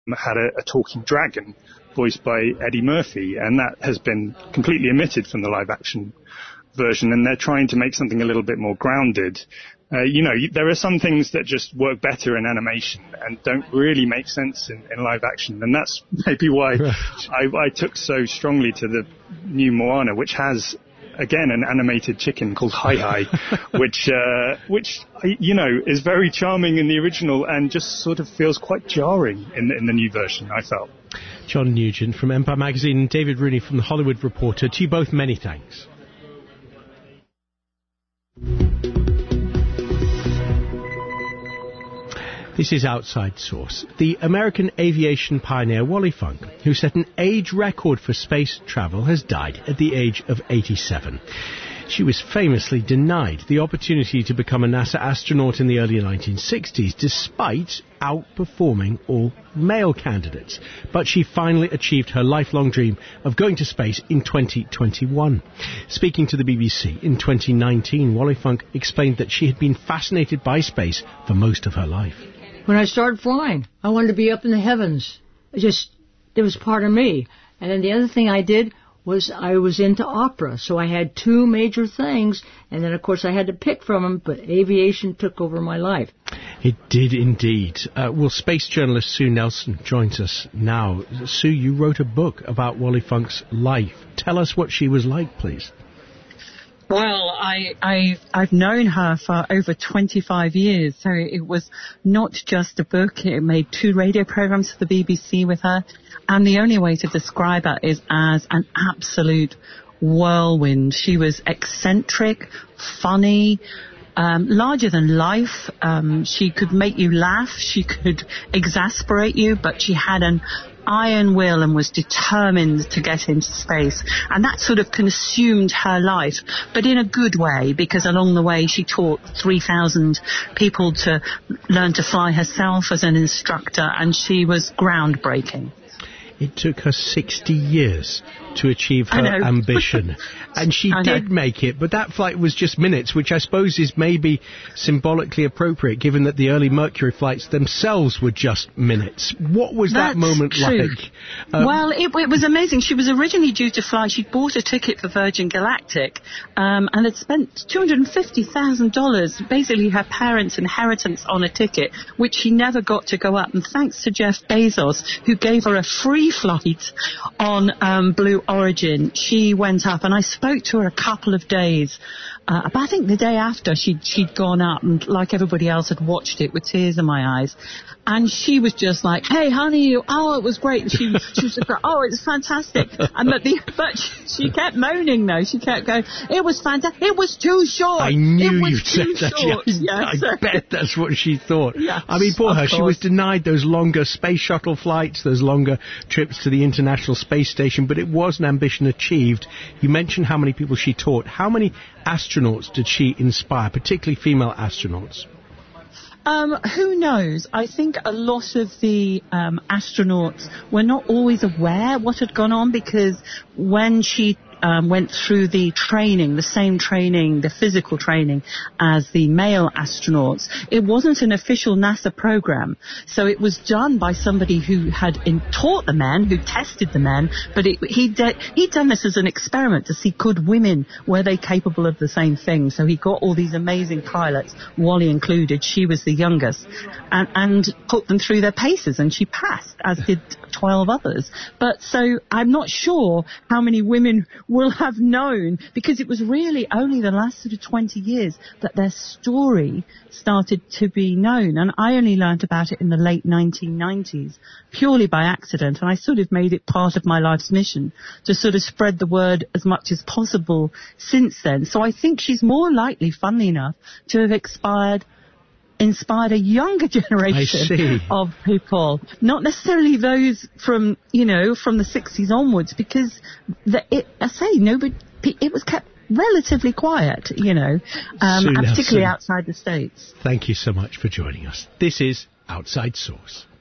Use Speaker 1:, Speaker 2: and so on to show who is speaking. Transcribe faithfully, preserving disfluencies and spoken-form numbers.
Speaker 1: had a, a talking dragon voiced by Eddie Murphy, and that has been completely omitted from the live-action version, and they're trying to make something a little bit more grounded. Uh, you know, there are some things that just work better in animation and don't really make sense in, in live action, and that's maybe why I, I took so strongly to the new Moana, which has, again, an animated chicken called Hai Hai, which, uh, which, you know, is very charming in the original and just sort of feels quite jarring in, in the new version, I felt.
Speaker 2: John Nugent from Empire Magazine and David Rooney from The Hollywood Reporter. To you both, many thanks. This is Outside Source. The American aviation pioneer Wally Funk, who set an age record for space travel, has died at the age of eighty-seven. She was famously denied the opportunity to become a NASA astronaut in the early nineteen sixties, despite outperforming all male candidates. But she finally achieved her lifelong dream of going to space in twenty twenty-one. Speaking to the B B C in twenty nineteen, Wally Funk explained that she had been fascinated by space for most of her life.
Speaker 3: When I started flying, I wanted to be up in the heavens. It just, it was part of me. And then the other thing I did was I was into opera. So I had two major things, and then, of course, I had to pick from them, but aviation took over my life.
Speaker 2: It did indeed. Uh, well, space journalist Sue Nelson joins us now. Sue, you wrote a book about Wally Funk's life. Tell us what she was like, please.
Speaker 4: Well, I, I, I've known her for over twenty-five years, so it was not just a book. It made two radio programs for the B B C with her, and the only way to describe her is as an absolute whirlwind. She was eccentric, funny, um, larger than life. Um, she could make you laugh, she could exasperate you, but she had an iron will and was determined to get into space, and that sort of consumed her life, but in a good way, because along the way she taught three thousand people to learn to fly herself as an instructor, and she was groundbreaking.
Speaker 2: It took her sixty years to achieve her ambition. And she did make it, but that flight was just minutes, which I suppose is maybe symbolically appropriate, given that the early Mercury flights themselves were just minutes. What was
Speaker 4: That's
Speaker 2: that moment
Speaker 4: true.
Speaker 2: like? Um,
Speaker 4: well, it, it was amazing. She was originally due to fly. She'd bought a ticket for Virgin Galactic um, and had spent two hundred fifty thousand dollars, basically her parents' inheritance, on a ticket, which she never got to go up. And thanks to Jeff Bezos, who gave her a free flight on um, Blue Origin, she went up, and I spoke to her a couple of days, uh, but I think the day after she'd, she'd gone up, and like everybody else had watched it with tears in my eyes, and she was just like, hey honey, oh it was great, and she, she was like, oh it's fantastic, and but, the, but she kept moaning though, she kept going, it was fantastic, it was too short.
Speaker 2: I knew
Speaker 4: you'd
Speaker 2: said that.
Speaker 4: Short.
Speaker 2: Yes,
Speaker 4: Yes.
Speaker 2: I bet that's what she thought.
Speaker 4: Yes,
Speaker 2: I mean, poor her,
Speaker 4: course.
Speaker 2: she was denied those longer space shuttle flights, those longer trips to the International Space Station, but it was an ambition achieved. You mentioned how many people she taught. How many astronauts did she inspire, particularly female astronauts?
Speaker 4: Um, who knows? I think a lot of the um, astronauts were not always aware what had gone on, because when she um, went through the training, the same training, the physical training as the male astronauts, it wasn't an official NASA program. So it was done by somebody who had in, taught the men, who tested the men, but it, he de- he'd done this as an experiment to see could women, were they capable of the same thing. So he got all these amazing pilots, Wally included, she was the youngest, and, and put them through their paces, and she passed, as did twelve others. But so I'm not sure how many women will have known, because it was really only the last sort of twenty years that their story started to be known. And I only learned about it in the late nineteen nineties, purely by accident. And I sort of made it part of my life's mission to sort of spread the word as much as possible since then. So I think she's more likely, funnily enough, to have expired inspired a younger generation of people, not necessarily those from, you know, from the sixties onwards, because the, it, I say, nobody, it was kept relatively quiet, you know, um, and particularly outside the States.
Speaker 2: Thank you so much for joining us. This is Outside Source.